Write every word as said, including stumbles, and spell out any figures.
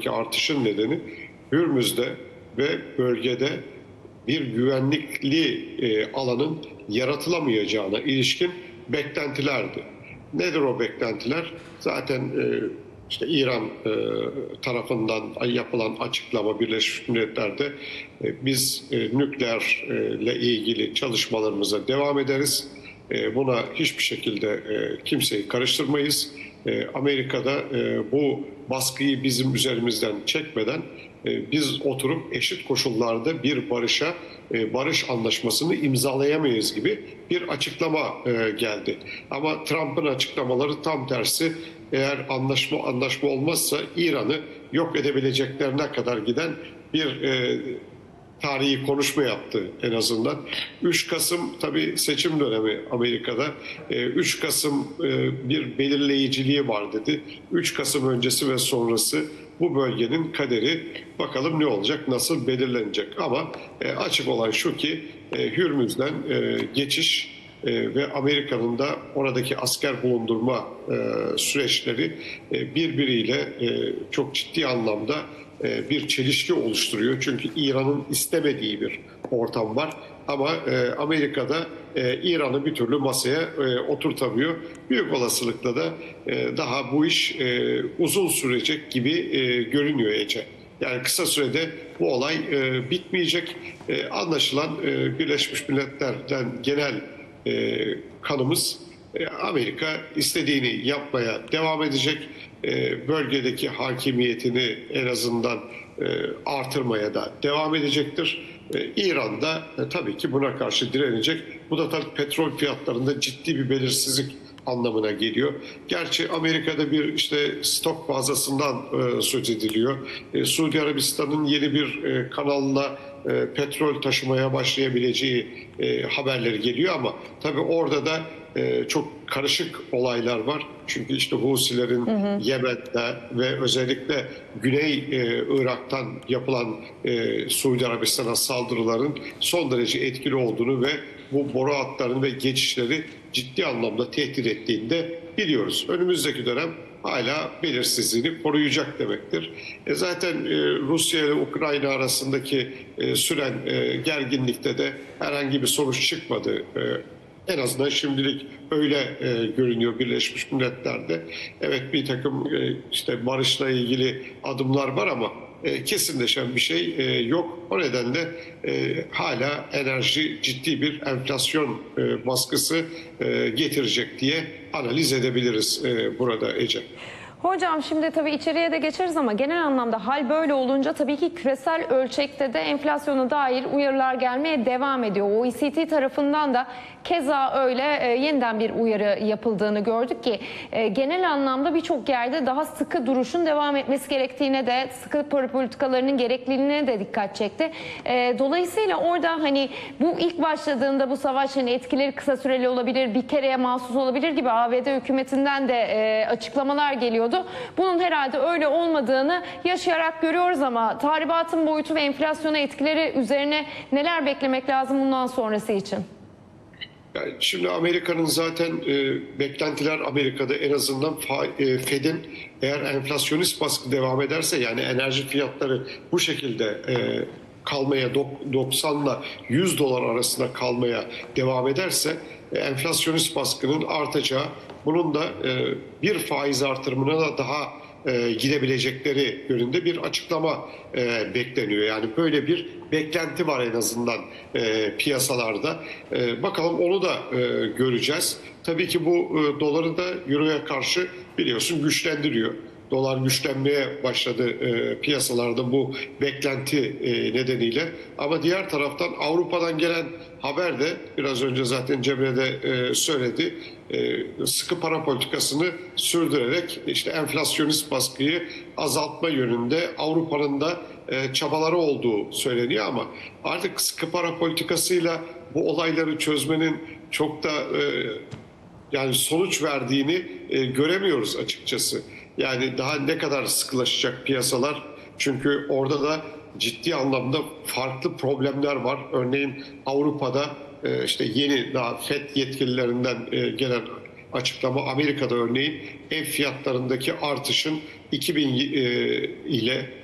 fiyatlarındaki artışın nedeni Hürmüz'de ve bölgede bir güvenlikli e, alanın yaratılamayacağına ilişkin beklentilerdi. Nedir o beklentiler? Zaten e, işte İran e, tarafından yapılan açıklama Birleşmiş Milletler'de e, biz e, nükleerle ilgili çalışmalarımıza devam ederiz. E, buna hiçbir şekilde e, kimseyi karıştırmayız. E, Amerika'da e, bu baskıyı bizim üzerimizden çekmeden e, biz oturup eşit koşullarda bir barışa, e, barış anlaşmasını imzalayamayız gibi bir açıklama e, geldi. Ama Trump'ın açıklamaları tam tersi. Eğer anlaşma anlaşma olmazsa İran'ı yok edebileceklerine kadar giden bir e, tarihi konuşma yaptı en azından. üç Kasım tabii seçim dönemi Amerika'da. üç Kasım bir belirleyiciliği var dedi. üç Kasım öncesi ve sonrası bu bölgenin kaderi bakalım ne olacak, nasıl belirlenecek. Ama açık olan şu ki Hürmüz'den geçiş ve Amerika'nın da oradaki asker bulundurma süreçleri birbiriyle çok ciddi anlamda bir çelişki oluşturuyor. Çünkü İran'ın istemediği bir ortam var. Ama Amerika'da İran'ı bir türlü masaya oturtamıyor. Büyük olasılıkla da daha bu iş uzun sürecek gibi görünüyor Ece. Yani kısa sürede bu olay bitmeyecek. Anlaşılan Birleşmiş Milletler'den genel kanımız Amerika istediğini yapmaya devam edecek. Bölgedeki hakimiyetini en azından artırmaya da devam edecektir. İran da tabii ki buna karşı direnecek. Bu da tabii petrol fiyatlarında ciddi bir belirsizlik anlamına geliyor. Gerçi Amerika'da bir işte stok fazlasından söz ediliyor. Suudi Arabistan'ın yeni bir kanalla petrol taşımaya başlayabileceği haberleri geliyor ama tabii orada da çok karışık olaylar var. Çünkü işte Husilerin hı hı. Yemen'de ve özellikle Güney Irak'tan yapılan Suudi Arabistan'a saldırıların son derece etkili olduğunu ve bu boru hatlarını ve geçişleri ciddi anlamda tehdit ettiğini de biliyoruz. Önümüzdeki dönem hala belirsizliğini koruyacak demektir. E zaten e, Rusya ile Ukrayna arasındaki e, süren e, gerginlikte de herhangi bir sonuç çıkmadı. E, en azından şimdilik öyle e, görünüyor Birleşmiş Milletler'de. Evet bir takım e, işte barışla ilgili adımlar var ama e, kesinleşen bir şey e, yok. O nedenle e, hala enerji ciddi bir enflasyon e, baskısı e, getirecek diye analiz edebiliriz e, burada Ece. Hocam şimdi tabii içeriye de geçeriz ama genel anlamda hal böyle olunca tabii ki küresel ölçekte de enflasyona dair uyarılar gelmeye devam ediyor. O E C D tarafından da keza öyle e, yeniden bir uyarı yapıldığını gördük ki e, genel anlamda birçok yerde daha sıkı duruşun devam etmesi gerektiğine de sıkı para politikalarının gerekliliğine de dikkat çekti. E, dolayısıyla orada hani bu ilk başladığında bu savaşın etkileri kısa süreli olabilir, bir kereye mahsus olabilir gibi A B D hükümetinden de e, açıklamalar geliyor. Bunun herhalde öyle olmadığını yaşayarak görüyoruz ama tahribatın boyutu ve enflasyona etkileri üzerine neler beklemek lazım bundan sonrası için? Yani şimdi Amerika'nın zaten e, beklentiler Amerika'da en azından e, Fed'in eğer enflasyonist baskı devam ederse yani enerji fiyatları bu şekilde e, kalmaya doksanla yüz dolar arasında kalmaya devam ederse e, enflasyonist baskının artacağı, bunun da e, bir faiz artırımına da daha e, gidebilecekleri yönünde bir açıklama e, bekleniyor. Yani böyle bir beklenti var en azından e, piyasalarda. E, bakalım onu da e, göreceğiz. Tabii ki bu e, doları da euroya karşı biliyorsun güçlendiriyor. Dolar güçlenmeye başladı e, piyasalarda bu beklenti e, nedeniyle. Ama diğer taraftan Avrupa'dan gelen haber de biraz önce zaten Cemre de e, söyledi. E, sıkı para politikasını sürdürerek işte enflasyonist baskıyı azaltma yönünde Avrupa'nın da e, çabaları olduğu söyleniyor ama artık sıkı para politikasıyla bu olayları çözmenin çok da e, yani sonuç verdiğini e, göremiyoruz açıkçası. Yani daha ne kadar sıkılaşacak piyasalar? Çünkü orada da ciddi anlamda farklı problemler var. Örneğin Avrupa'da e, işte yeni daha Fed yetkililerinden e, gelen açıklama, Amerika'da örneğin ev fiyatlarındaki artışın iki bin e, ile